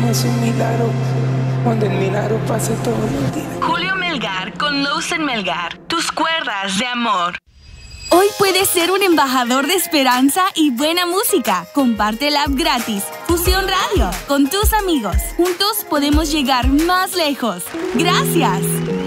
es un milagro, donde el milagro pasa todos los días. Julio Melgar con Lawson Melgar, tus cuerdas de amor. Hoy puedes ser un embajador de esperanza y buena música. Comparte el app gratis Fusión Radio con tus amigos. Juntos podemos llegar más lejos. ¡Gracias!